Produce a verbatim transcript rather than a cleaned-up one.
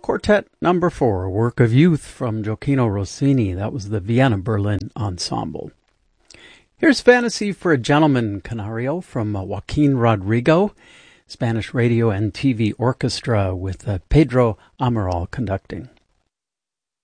Quartet number four, a work of youth from Gioacchino Rossini. That was the Vienna Berlin Ensemble. Here's Fantasy for a Gentleman Canario from uh, Joaquin Rodrigo, Spanish radio and T V orchestra with uh, Pedro Amaral conducting.